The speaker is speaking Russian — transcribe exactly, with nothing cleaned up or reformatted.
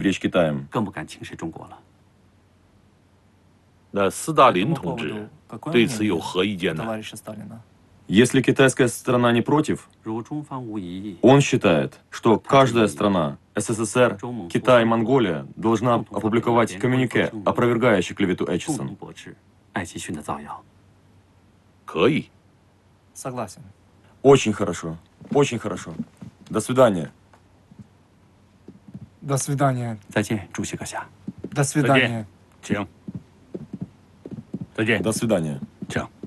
пренебречь Китаем. 更不敢轻视中国了。 那斯大林同志对此有何意见呢？ Если китайская сторона не против, 如中方无异议， он считает, что каждая страна, СССР, Китай и Монголия, должна опубликовать коммюнике, опровергающий клевету 共同 Эчисон. 驳斥艾奇逊的造谣。 可以。 Согласен. Очень хорошо. Очень хорошо. До свидания. До свидания. 再见，主席阁下。 До свидания. 请。再见。 До свидания. 请。